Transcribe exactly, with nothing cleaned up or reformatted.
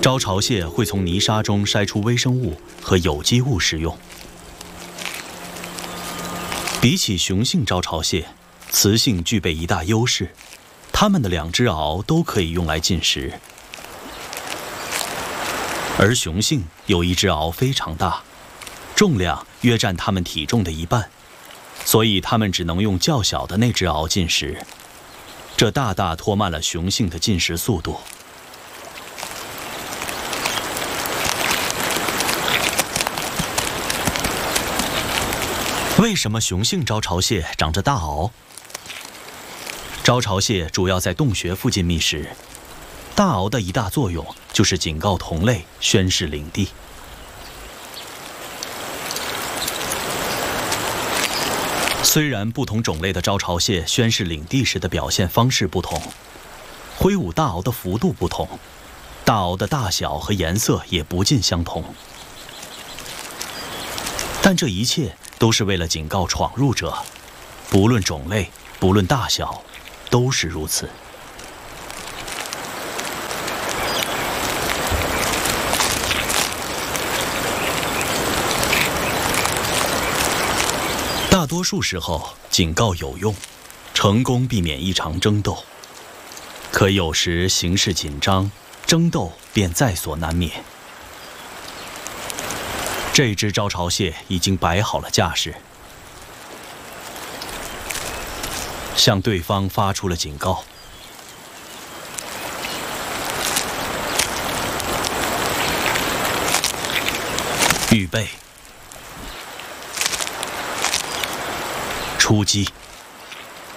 招潮蟹会从泥沙中筛出微生物和有机物食用。比起雄性招潮蟹，雌性具备一大优势，它们的两只螯都可以用来进食。而雄性有一只螯非常大，重量约占它们体重的一半，所以它们只能用较小的那只螯进食，这大大拖慢了雄性的进食速度。为什么雄性招潮蟹长着大螯？招潮蟹主要在洞穴附近觅食，大螯的一大作用就是警告同类，宣示领地。虽然不同种类的招潮蟹宣示领地时的表现方式不同，挥舞大螯的幅度不同，大螯的大小和颜色也不尽相同，但这一切都是为了警告闯入者，不论种类，不论大小，都是如此。大多数时候，警告有用，成功避免一场争斗。可有时形势紧张，争斗便在所难免。这只招潮蟹已经摆好了架势，向对方发出了警告。预备，出击！